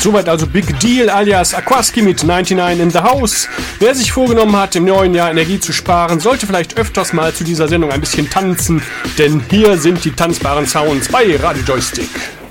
Soweit also Big Deal alias Aquaski mit 99 in the House. Wer sich vorgenommen hat, im neuen Jahr Energie zu sparen, sollte vielleicht öfters mal zu dieser Sendung ein bisschen tanzen, denn hier sind die tanzbaren Sounds bei Radio Joystick.